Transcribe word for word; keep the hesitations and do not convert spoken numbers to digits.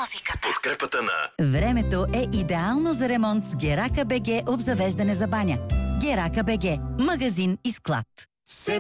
музиката. Подкрепата на... Времето е идеално за ремонт с Герака БГ обзавеждане за баня. Герака БГ. Магазин и склад. Все